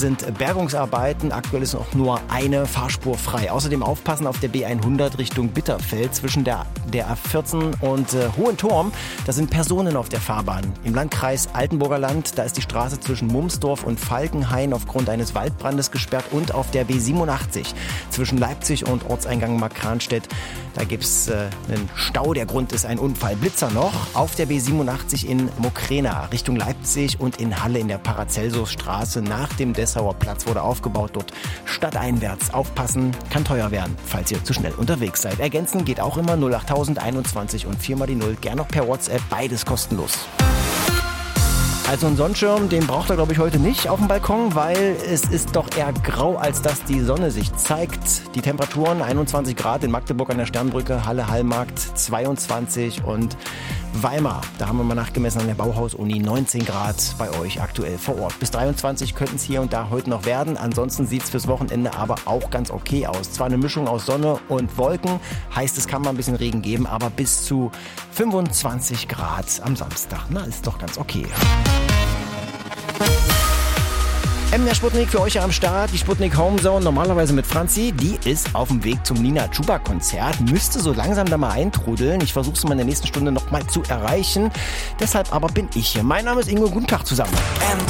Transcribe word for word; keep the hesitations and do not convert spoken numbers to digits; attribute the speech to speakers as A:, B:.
A: sind Bergungsarbeiten. Aktuell ist noch nur eine Fahrspur frei. Außerdem aufpassen auf der B hundert Richtung Bitterfeld zwischen der, der A vierzehn und äh, Hohentorm. Da sind Personen auf der Fahrbahn. Im Landkreis Altenburger Land, da ist die Straße zwischen Mumsdorf und Falkenhain aufgrund eines Waldbrandes gesperrt und auf der B siebenundachtzig zwischen Leipzig und Ortseingang Markranstädt. Da gibt's äh, einen Stau. Der Grund ist ein Unfall. Blitzer noch auf der B siebenundachtzig in Mokrena Richtung Leipzig und in Halle in der Paracelsusstraße nach dem Dessauer Platz wurde aufgebaut. Dort stadteinwärts. Aufpassen, kann teuer werden, falls ihr zu schnell unterwegs seid. Ergänzen geht auch immer null achttausend einundzwanzig und vier mal die null. Gern noch per WhatsApp, beides kostenlos. Also einen Sonnenschirm, den braucht er, glaube ich, heute nicht auf dem Balkon, weil es ist doch eher grau, als dass die Sonne sich zeigt. Die Temperaturen einundzwanzig Grad in Magdeburg an der Sternbrücke, Halle Hallmarkt zweiundzwanzig und Weimar, da haben wir mal nachgemessen an der Bauhaus-Uni, neunzehn Grad bei euch aktuell vor Ort. Bis dreiundzwanzig könnten es hier und da heute noch werden. Ansonsten sieht es fürs Wochenende aber auch ganz okay aus. Zwar eine Mischung aus Sonne und Wolken, heißt es kann mal ein bisschen Regen geben, aber bis zu fünfundzwanzig Grad am Samstag. Na, ist doch ganz okay. M der Sputnik für euch ja am Start, die Sputnik Homezone, normalerweise mit Franzi, die ist auf dem Weg zum Nina Chuba Konzert, müsste so langsam da mal eintrudeln. Ich versuche es mal in der nächsten Stunde noch mal zu erreichen, deshalb aber bin ich hier. Mein Name ist Ingo, guten Tag zusammen.